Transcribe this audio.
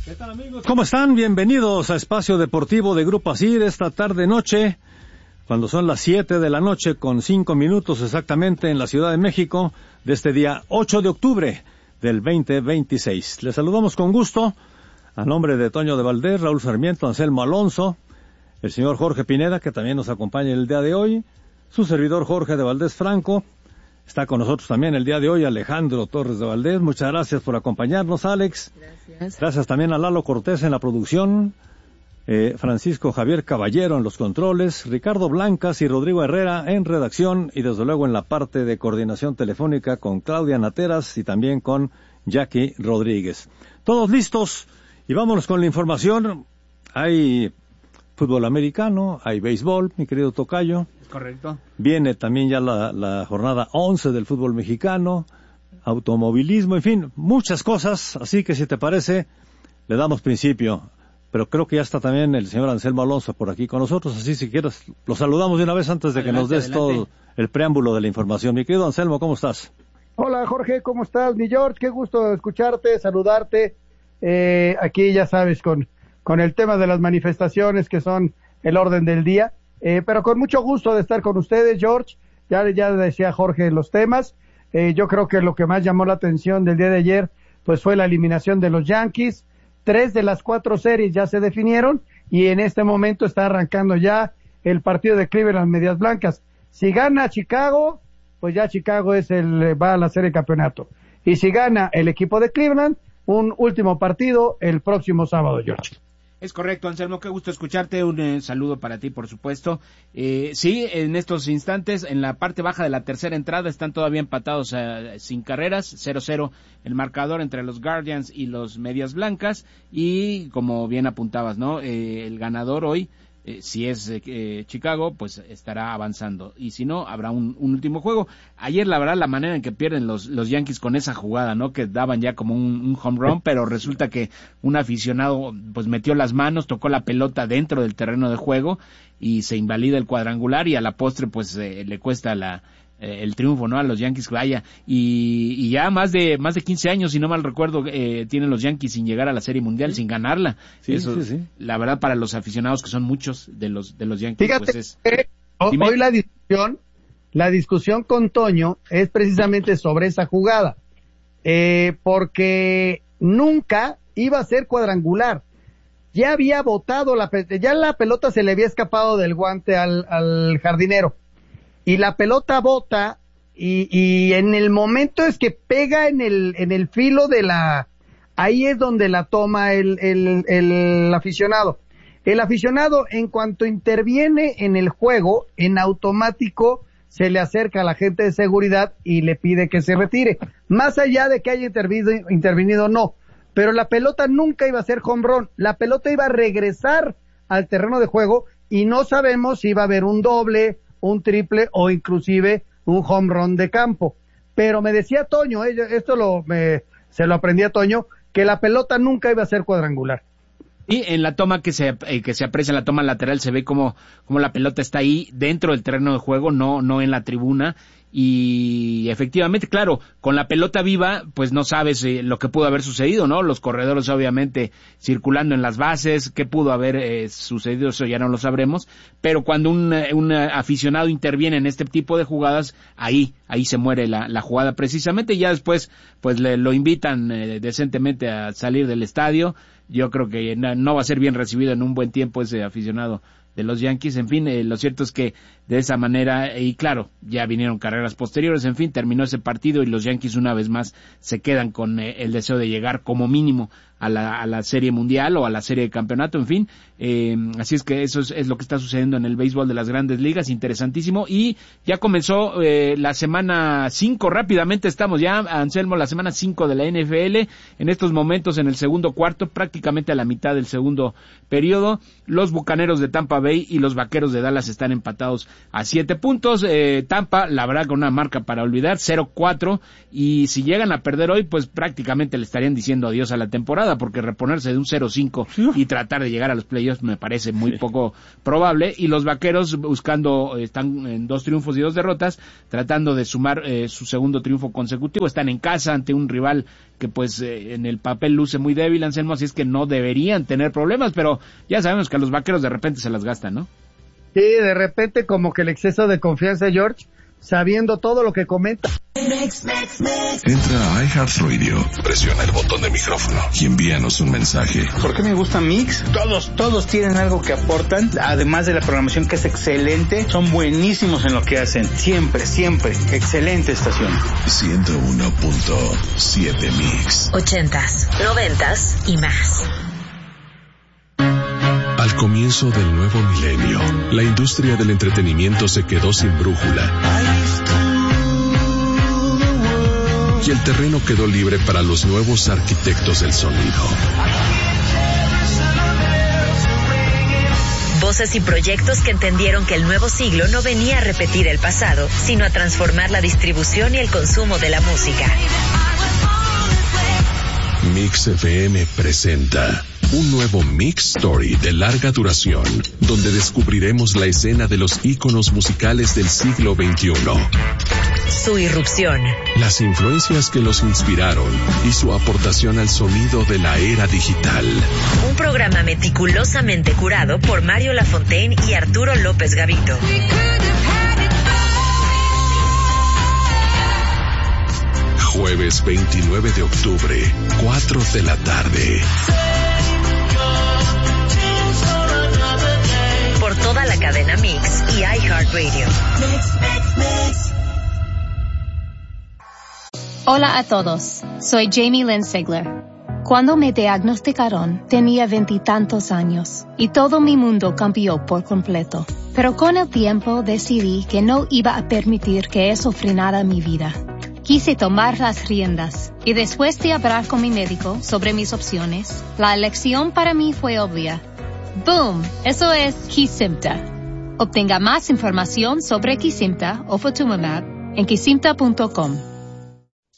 ¿Qué tal, amigos? ¿Cómo están? Bienvenidos a Espacio Deportivo de Grupo ASIR esta tarde-noche, cuando son las 7 de la noche con 5 minutos exactamente en la Ciudad de México, de este día 8 de octubre del 2026. Les saludamos con gusto, a nombre de Toño de Valdés, Raúl Sarmiento, Anselmo Alonso, el señor Jorge Pineda, que también nos acompaña el día de hoy, su servidor Jorge de Valdés Franco. Está con nosotros también el día de hoy Alejandro Torres de Valdés. Muchas gracias por acompañarnos, Alex. Gracias también a Lalo Cortés en la producción, Francisco Javier Caballero en los controles, Ricardo Blancas y Rodrigo Herrera en redacción y desde luego en la parte de coordinación telefónica con Claudia Nateras y también con Jackie Rodríguez. Todos listos y vámonos con la información. Hay fútbol americano, hay béisbol, mi querido tocayo. Correcto. Viene también ya la jornada 11 del fútbol mexicano, automovilismo, en fin, muchas cosas, así que si te parece, le damos principio. Pero creo que ya está también el señor Anselmo Alonso por aquí con nosotros, así si quieres, lo saludamos de una vez antes de que nos des todo el preámbulo de la información. Mi querido Anselmo, ¿cómo estás? Hola Jorge, ¿cómo estás? Mi George, qué gusto escucharte, saludarte. Aquí ya sabes, con el tema de las manifestaciones que son el orden del día. Pero con mucho gusto de estar con ustedes, George. Ya decía Jorge los temas. Yo creo que lo que más llamó la atención del día de ayer, pues fue la eliminación de los Yankees. 3 de las 4 series ya se definieron y en este momento está arrancando ya el partido de Cleveland Medias Blancas. Si gana Chicago, pues ya Chicago va a la serie de campeonato. Y si gana el equipo de Cleveland, un último partido el próximo sábado, George. Es correcto, Anselmo, qué gusto escucharte, un saludo para ti, por supuesto. Sí, en estos instantes, en la parte baja de la tercera entrada, están todavía empatados sin carreras, 0-0 el marcador entre los Guardians y los Medias Blancas, y como bien apuntabas, ¿no? El ganador hoy, si es Chicago, pues estará avanzando, y si no, habrá un último juego. Ayer, la verdad, la manera en que pierden los Yankees con esa jugada, ¿no? Que daban ya como un home run, pero resulta que un aficionado pues metió las manos, tocó la pelota dentro del terreno de juego y se invalida el cuadrangular, y a la postre pues le cuesta el triunfo, ¿no? A los Yankees, vaya, y ya más de 15 años, si no mal recuerdo, tienen los Yankees sin llegar a la Serie Mundial, sin ganarla. Sí, eso, sí. La verdad, para los aficionados, que son muchos de los Yankees, fíjate, pues es... Hoy la discusión con Toño es precisamente sobre esa jugada, porque nunca iba a ser cuadrangular. Ya había botado ya la pelota se le había escapado del guante al jardinero. Y la pelota bota y en el momento es que pega en el filo ahí es donde la toma el aficionado. El aficionado, en cuanto interviene en el juego, en automático se le acerca a la gente de seguridad y le pide que se retire. Más allá de que haya intervenido no. Pero la pelota nunca iba a ser home run. La pelota iba a regresar al terreno de juego y no sabemos si iba a haber un doble, un triple o inclusive un home run de campo. Pero me decía Toño, se lo aprendí a Toño, que la pelota nunca iba a ser cuadrangular. Y en la toma que se aprecia, en la toma lateral, se ve como la pelota está ahí dentro del terreno de juego, no en la tribuna. Y efectivamente, claro, con la pelota viva, pues no sabes lo que pudo haber sucedido, ¿no? Los corredores obviamente circulando en las bases, qué pudo haber sucedido, eso ya no lo sabremos, pero cuando un aficionado interviene en este tipo de jugadas, ahí se muere la jugada precisamente, y ya después pues lo invitan decentemente a salir del estadio. Yo creo que no va a ser bien recibido en un buen tiempo ese aficionado de los Yankees. En fin, lo cierto es que de esa manera, y claro, ya vinieron carreras posteriores, en fin, terminó ese partido y los Yankees una vez más se quedan con el deseo de llegar como mínimo a la Serie Mundial o a la Serie de Campeonato, en fin, así es que eso es lo que está sucediendo en el béisbol de las Grandes Ligas, interesantísimo, y ya comenzó la semana 5, rápidamente estamos ya, Anselmo, la semana 5 de la NFL, en estos momentos en el segundo cuarto, prácticamente a la mitad del segundo periodo, los Bucaneros de Tampa Bay y los Vaqueros de Dallas están empatados a 7 puntos, Tampa, la verdad, con una marca para olvidar, 0-4, y si llegan a perder hoy, pues prácticamente le estarían diciendo adiós a la temporada, temporada, porque reponerse de un 0-5 y tratar de llegar a los playoffs me parece muy poco probable, y los Vaqueros están en 2 triunfos y 2 derrotas, tratando de sumar su segundo triunfo consecutivo. Están en casa ante un rival que pues en el papel luce muy débil, Anselmo, así es que no deberían tener problemas, pero ya sabemos que a los Vaqueros de repente se las gastan, ¿no? Sí, de repente como que el exceso de confianza, George, sabiendo todo lo que comenta. Entra a iHeartRadio, presiona el botón de micrófono y envíanos un mensaje. ¿Por qué me gusta Mix? Todos tienen algo que aportan, además de la programación que es excelente, son buenísimos en lo que hacen. Siempre, excelente estación. 101.7 Mix. 80s, 90s y más. Al comienzo del nuevo milenio, la industria del entretenimiento se quedó sin brújula. Y el terreno quedó libre para los nuevos arquitectos del sonido. Voces y proyectos que entendieron que el nuevo siglo no venía a repetir el pasado, sino a transformar la distribución y el consumo de la música. Mix FM presenta un nuevo Mix Story de larga duración, donde descubriremos la escena de los íconos musicales del siglo XXI. Su irrupción. Las influencias que los inspiraron y su aportación al sonido de la era digital. Un programa meticulosamente curado por Mario Lafontaine y Arturo López Gavito. Jueves 29 de octubre, 4 de la tarde. Por toda la cadena Mix y iHeartRadio. Hola a todos, soy Jamie Lynn Sigler. Cuando me diagnosticaron, tenía 20 y tantos años, y todo mi mundo cambió por completo. Pero con el tiempo decidí que no iba a permitir que eso frenara mi vida. Quise tomar las riendas, y después de hablar con mi médico sobre mis opciones, la elección para mí fue obvia. ¡Boom! Eso es Kesimpta. Obtenga más información sobre Kesimpta o Ofatumumab en kesimpta.com.